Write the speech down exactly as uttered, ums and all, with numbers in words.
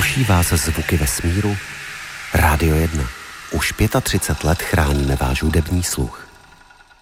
Ruší vás zvuky vesmíru? Rádio jedna. Už třicet pět let chráníme váš hudební sluch.